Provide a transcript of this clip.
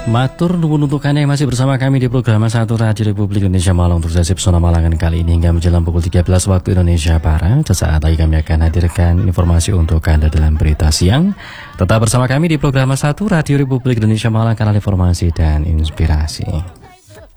Matur nuwun untuk Anda yang masih bersama kami di program 1 Radio Republik Indonesia Malang untuk sesi Pesona Malangan kali ini hingga menjelang pukul 13 waktu Indonesia Barat. Sesaat lagi kami akan hadirkan informasi untuk Anda dalam berita siang. Tetap bersama kami di program 1 Radio Republik Indonesia Malang, kanal informasi dan inspirasi.